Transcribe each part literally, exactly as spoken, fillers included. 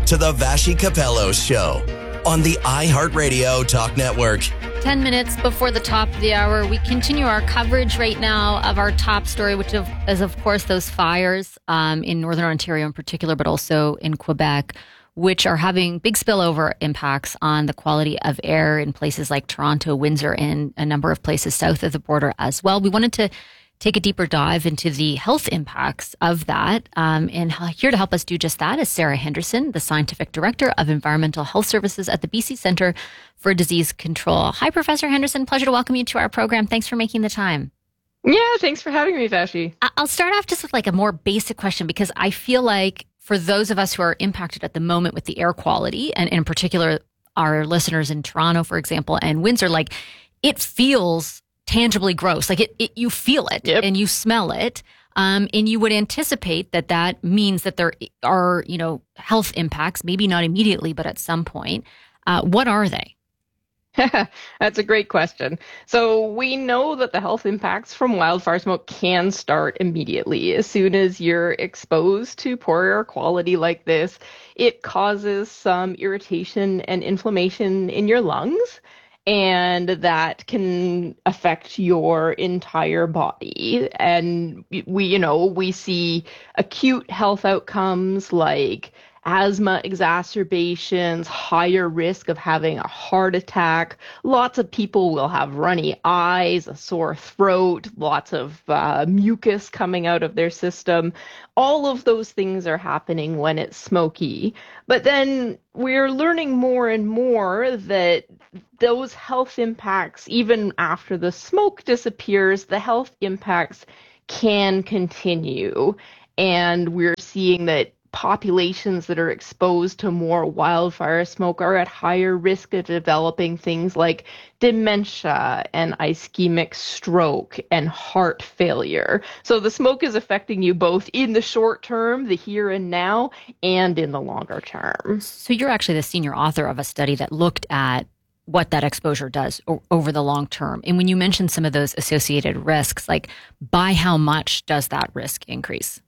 to the Vassy Capello Show on the iHeartRadio Talk Network. Ten minutes before the top of the hour, we continue our coverage right now of our top story, which is, of course, those fires um, in Northern Ontario in particular, but also in Quebec, which are having big spillover impacts on the quality of air in places like Toronto, Windsor, and a number of places south of the border as well. We wanted to take a deeper dive into the health impacts of that. Um, and here to help us do just that is Sarah Henderson, the Scientific Director of Environmental Health Services at the B C Centre for Disease Control. Hi, Professor Henderson. Pleasure to welcome you to our program. Thanks for making the time. Yeah, thanks for having me, Vassy. I'll start off just with like a more basic question, because I feel like for those of us who are impacted at the moment with the air quality, and in particular our listeners in Toronto, for example, and Windsor, like it feels tangibly gross. Like it, it you feel it yep. and you smell it. Um, and you would anticipate that that means that there are, you know, health impacts, maybe not immediately, but at some point. Uh, what are they? That's a great question. So we know that the health impacts from wildfire smoke can start immediately. As soon as you're exposed to poor air quality like this, it causes some irritation and inflammation in your lungs. And that can affect your entire body. And we, you know, we see acute health outcomes like asthma exacerbations, higher risk of having a heart attack. Lots of people will have runny eyes, a sore throat, lots of uh, mucus coming out of their system. All of those things are happening when it's smoky. But then we're learning more and more that those health impacts, even after the smoke disappears, the health impacts can continue. And we're seeing that populations that are exposed to more wildfire smoke are at higher risk of developing things like dementia and ischemic stroke and heart failure. So the smoke is affecting you both in the short term, the here and now, and in the longer term. So you're actually the senior author of a study that looked at what that exposure does o- over the long term. And when you mentioned some of those associated risks, like by how much does that risk increase?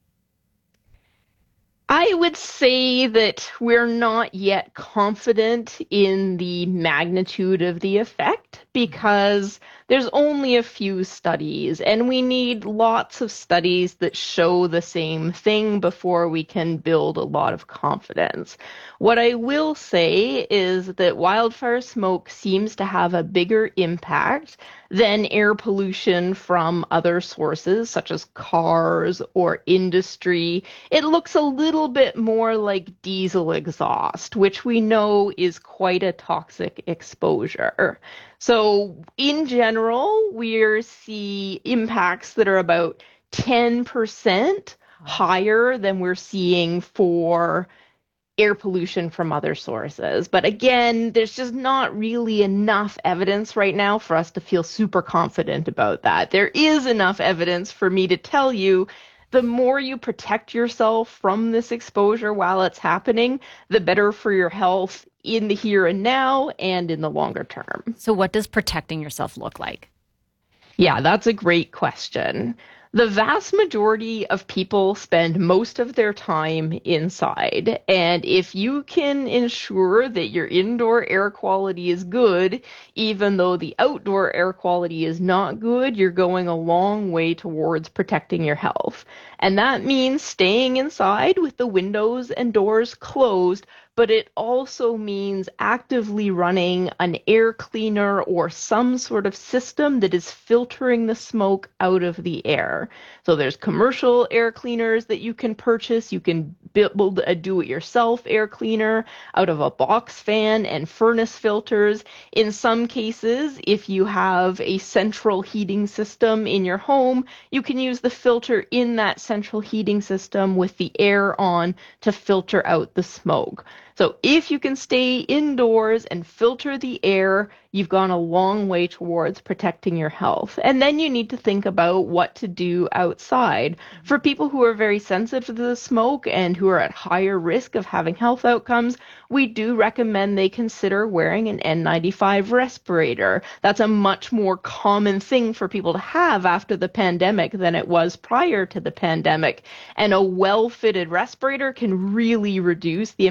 I would say that we're not yet confident in the magnitude of the effect because there's only a few studies and we need lots of studies that show the same thing before we can build a lot of confidence. What I will say is that wildfire smoke seems to have a bigger impact than air pollution from other sources such as cars or industry. It looks a little bit more like diesel exhaust, which we know is quite a toxic exposure. So in general, we see impacts that are about ten percent higher than we're seeing for air pollution from other sources. But again, there's just not really enough evidence right now for us to feel super confident about that. There is enough evidence for me to tell you the more you protect yourself from this exposure while it's happening, the better for your health in the here and now and in the longer term. So what does protecting yourself look like? Yeah, that's a great question. The vast majority of people spend most of their time inside. And if you can ensure that your indoor air quality is good, even though the outdoor air quality is not good, you're going a long way towards protecting your health. And that means staying inside with the windows and doors closed, but it also means actively running an air cleaner or some sort of system that is filtering the smoke out of the air. So there's commercial air cleaners that you can purchase. You can build a do-it-yourself air cleaner out of a box fan and furnace filters. In some cases, if you have a central heating system in your home, you can use the filter in that central heating system with the air on to filter out the smoke. So if you can stay indoors and filter the air, you've gone a long way towards protecting your health. And then you need to think about what to do outside. For people who are very sensitive to the smoke and who are at higher risk of having health outcomes, we do recommend they consider wearing an N ninety-five respirator. That's a much more common thing for people to have after the pandemic than it was prior to the pandemic. And a well-fitted respirator can really reduce the amount of smoke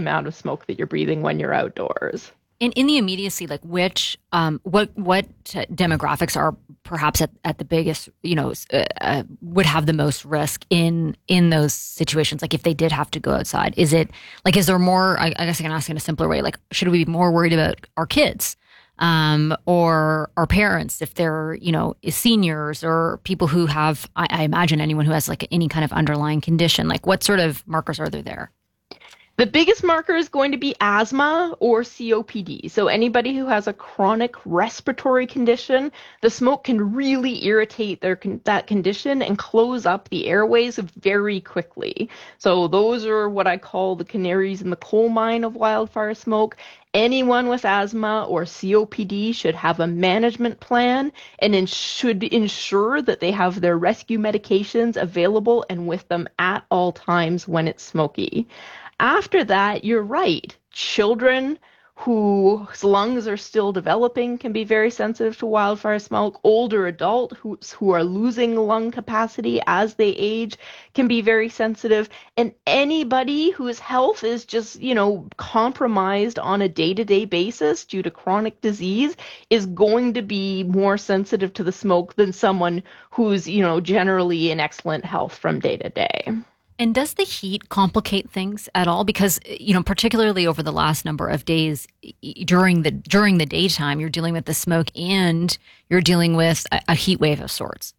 smoke that you're breathing when you're outdoors. In, in the immediacy, like which, um, what what demographics are perhaps at, at the biggest, you know, uh, uh, would have the most risk in in those situations? Like if they did have to go outside, is it like, is there more, I, I guess I can ask in a simpler way, like should we be more worried about our kids um, or our parents if they're, you know, seniors or people who have, I, I imagine anyone who has like any kind of underlying condition, like what sort of markers are there there? The biggest marker is going to be asthma or C O P D. So anybody who has a chronic respiratory condition, the smoke can really irritate their con- that condition and close up the airways very quickly. So those are what I call the canaries in the coal mine of wildfire smoke. Anyone with asthma or C O P D should have a management plan and in- should ensure that they have their rescue medications available and with them at all times when it's smoky. After that, you're right. Children whose lungs are still developing can be very sensitive to wildfire smoke. Older adults who, who are losing lung capacity as they age can be very sensitive. And anybody whose health is just, you know, compromised on a day-to-day basis due to chronic disease is going to be more sensitive to the smoke than someone who's, you know, generally in excellent health from day to day. And does the heat complicate things at all? Because, you know, particularly over the last number of days during the during the daytime, you're dealing with the smoke and you're dealing with a, a heat wave of sorts.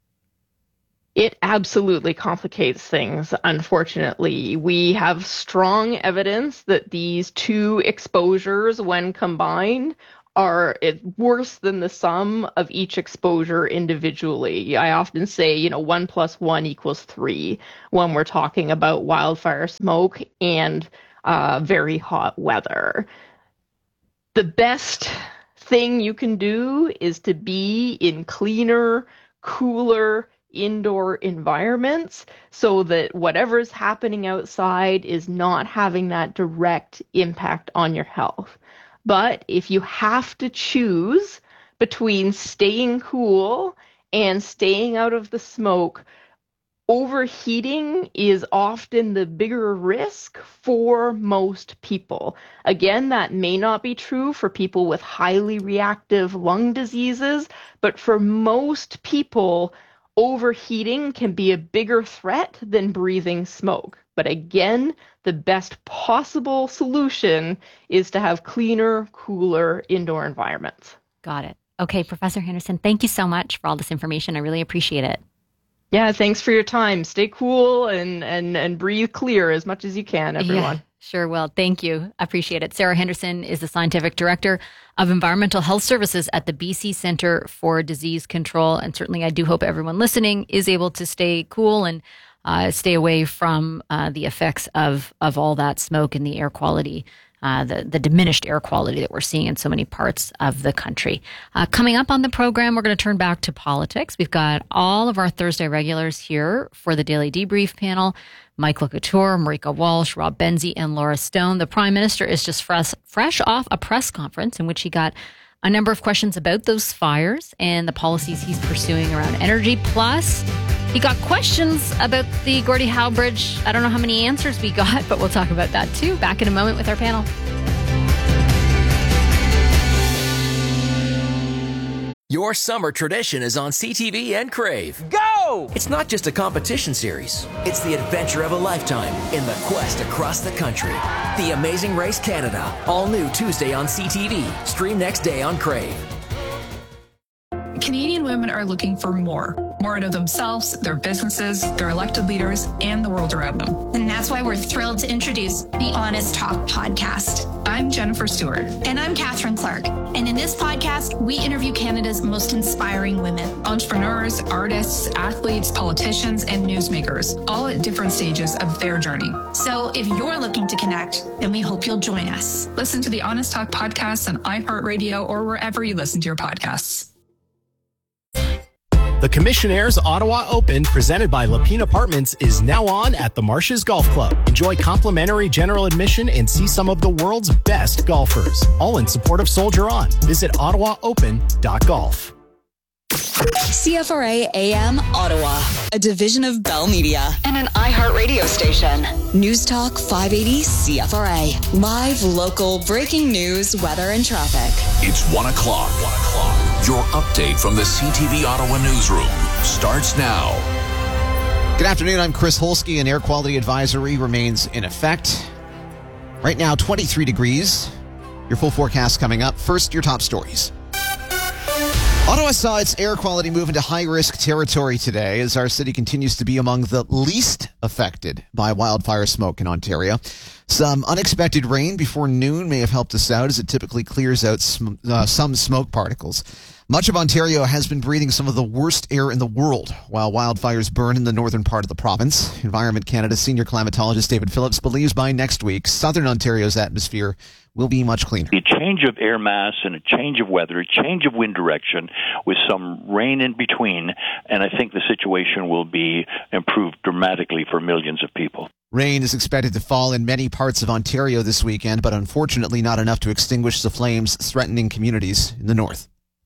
It absolutely complicates things, unfortunately. We have strong evidence that these two exposures, when combined, are worse than the sum of each exposure individually. I often say, you know, one plus one equals three when we're talking about wildfire smoke and uh, very hot weather. The best thing you can do is to be in cleaner, cooler, indoor environments so that whatever's happening outside is not having that direct impact on your health. But if you have to choose between staying cool and staying out of the smoke, overheating is often the bigger risk for most people. Again, that may not be true for people with highly reactive lung diseases, but for most people, overheating can be a bigger threat than breathing smoke. But again, the best possible solution is to have cleaner, cooler indoor environments. Got it. Okay, Professor Henderson, thank you so much for all this information. I really appreciate it. Yeah, thanks for your time. Stay cool and and, and breathe clear as much as you can, everyone. Yeah, sure will. Thank you. Appreciate it. Sarah Henderson is the Scientific Director of Environmental Health Services at the B C Centre for Disease Control. And certainly I do hope everyone listening is able to stay cool and Uh, stay away from uh, the effects of of all that smoke and the air quality, uh, the, the diminished air quality that we're seeing in so many parts of the country. Uh, coming up on the program, we're going to turn back to politics. We've got all of our Thursday regulars here for the Daily Debrief panel. Mike LeCouture, Marika Walsh, Rob Benzie, and Laura Stone. The Prime Minister is just fresh, fresh off a press conference in which he got a number of questions about those fires and the policies he's pursuing around energy. Plus, he got questions about the Gordie Howe Bridge. I don't know how many answers we got, but we'll talk about that too. Back in a moment with our panel. Your summer tradition is on C T V and Crave. Go! It's not just a competition series. It's the adventure of a lifetime in the quest across the country. The Amazing Race Canada. All new Tuesday on C T V. Stream next day on Crave. Canadian women are looking for more. More out of themselves, their businesses, their elected leaders, and the world around them. And that's why we're thrilled to introduce the Honest Talk podcast. I'm Jennifer Stewart. And I'm Catherine Clark. And in this podcast, we interview Canada's most inspiring women. Entrepreneurs, artists, athletes, politicians, and newsmakers, all at different stages of their journey. So if you're looking to connect, then we hope you'll join us. Listen to the Honest Talk podcast on iHeartRadio or wherever you listen to your podcasts. The Commissionaires Ottawa Open, presented by Lapine Apartments, is now on at the Marshes Golf Club. Enjoy complimentary general admission and see some of the world's best golfers, all in support of Soldier On. Visit ottawa open dot golf. C F R A A M Ottawa, a division of Bell Media and an iHeartRadio station. News Talk five eighty C F R A. Live, local, breaking news, weather, and traffic. It's one o'clock. One o'clock. Your update from the C T V Ottawa newsroom starts now. Good afternoon. I'm Chris Holsky. An air quality advisory remains in effect. Right now, twenty-three degrees. Your full forecast coming up. First, your top stories. Ottawa saw its air quality move into high-risk territory today as our city continues to be among the least affected by wildfire smoke in Ontario. Some unexpected rain before noon may have helped us out as it typically clears out sm- uh, some smoke particles. Much of Ontario has been breathing some of the worst air in the world while wildfires burn in the northern part of the province. Environment Canada senior climatologist David Phillips believes by next week, southern Ontario's atmosphere will be much cleaner. A change of air mass and a change of weather, a change of wind direction with some rain in between, and I think the situation will be improved dramatically for millions of people. Rain is expected to fall in many parts of Ontario this weekend, but unfortunately not enough to extinguish the flames threatening communities in the north.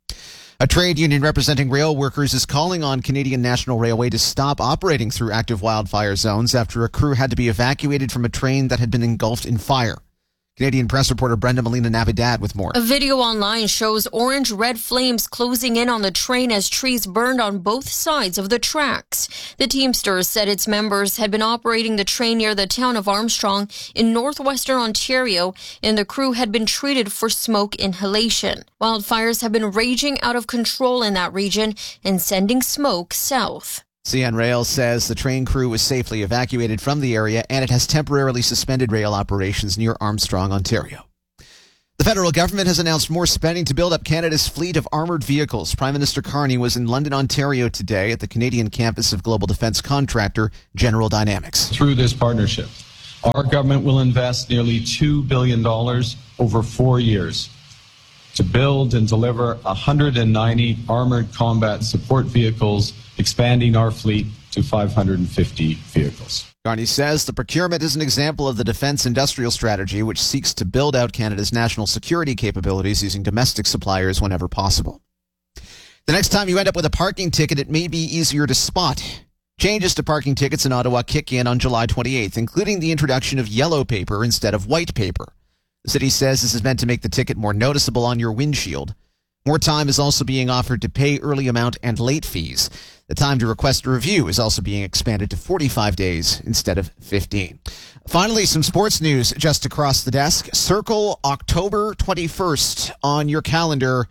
A trade union representing rail workers is calling on Canadian National Railway to stop operating through active wildfire zones after a crew had to be evacuated from a train that had been engulfed in fire. Canadian press reporter Brenda Molina Navidad with more. A video online shows orange-red flames closing in on the train as trees burned on both sides of the tracks. The Teamsters said its members had been operating the train near the town of Armstrong in northwestern Ontario, and the crew had been treated for smoke inhalation. Wildfires have been raging out of control in that region and sending smoke south. C N Rail says the train crew was safely evacuated from the area and it has temporarily suspended rail operations near Armstrong, Ontario. The federal government has announced more spending to build up Canada's fleet of armoured vehicles. Prime Minister Carney was in London, Ontario today at the Canadian campus of global defence contractor General Dynamics. Through this partnership, our government will invest nearly two billion dollars over four years to build and deliver one hundred ninety armoured combat support vehicles, expanding our fleet to five hundred fifty vehicles. Carney says the procurement is an example of the defence industrial strategy, which seeks to build out Canada's national security capabilities using domestic suppliers whenever possible. The next time you end up with a parking ticket, it may be easier to spot. Changes to parking tickets in Ottawa kick in on July twenty-eighth, including the introduction of yellow paper instead of white paper. The city says this is meant to make the ticket more noticeable on your windshield. More time is also being offered to pay early amount and late fees. The time to request a review is also being expanded to forty-five days instead of fifteen. Finally, some sports news just across the desk. Circle October twenty-first on your calendar.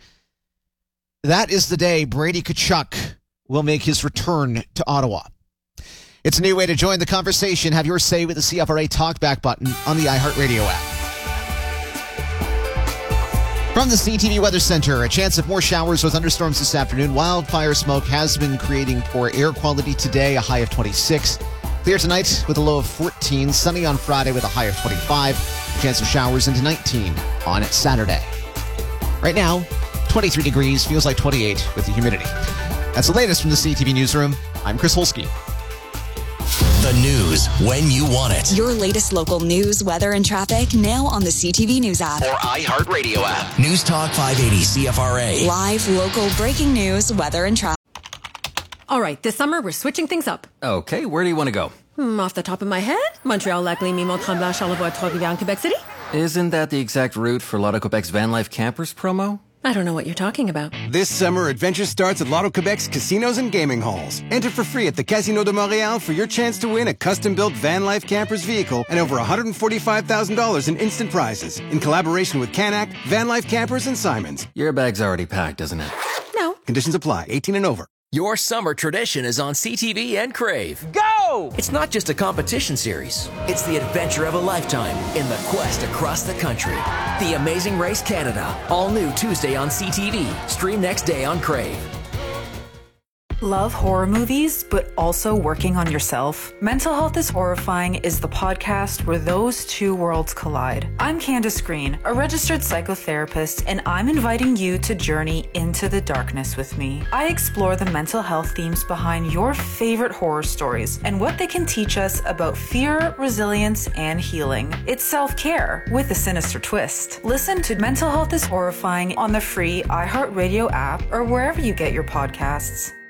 That is the day Brady Tkachuk will make his return to Ottawa. It's a new way to join the conversation. Have your say with the C F R A Talkback button on the iHeartRadio app. From the C T V Weather Center, a chance of more showers with thunderstorms this afternoon. Wildfire smoke has been creating poor air quality today, a high of twenty-six. Clear tonight with a low of fourteen. Sunny on Friday with a high of twenty-five. Chance of showers into nineteen on Saturday. Right now, twenty-three degrees, feels like twenty-eight with the humidity. That's the latest from the C T V Newsroom. I'm Chris Holsky. The news when you want it. Your latest local news, weather, and traffic now on the C T V News app. Or iHeartRadio app. News Talk five eighty C F R A. Live, local, breaking news, weather, and traffic. All right, this summer we're switching things up. Okay, where do you want to go? Hmm, off the top of my head, Montreal, Lac-Lémy, Mont-Tremblant, Charlevoix, Trois-Rivières, and Quebec City. Isn't that the exact route for Lotto Quebec's Van Life Campers promo? I don't know what you're talking about. This summer, adventure starts at Lotto Quebec's casinos and gaming halls. Enter for free at the Casino de Montréal for your chance to win a custom-built Van Life Campers vehicle and over one hundred forty-five thousand dollars in instant prizes. In collaboration with Canac, Van Life Campers, and Simons. Your bag's already packed, isn't it? No. Conditions apply. eighteen and over. Your summer tradition is on C T V and Crave. Go! It's not just a competition series. It's the adventure of a lifetime in the quest across the country. The Amazing Race Canada. All new Tuesday on C T V. Stream next day on Crave. Love horror movies, but also working on yourself? Mental Health is Horrifying is the podcast where those two worlds collide. I'm Candace Green, a registered psychotherapist, and I'm inviting you to journey into the darkness with me. I explore the mental health themes behind your favorite horror stories and what they can teach us about fear, resilience, and healing. It's self-care with a sinister twist. Listen to Mental Health is Horrifying on the free iHeartRadio app or wherever you get your podcasts.